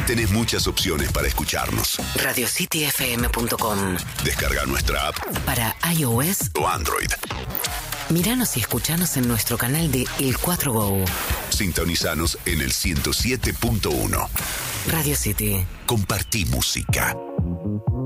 Tenés muchas opciones para escucharnos. RadioCityFM.com. Descarga nuestra app para iOS o Android. Míranos y escuchanos en nuestro canal de El 4 Go. Sintonizanos en el 107.1. Radio City. Compartí música.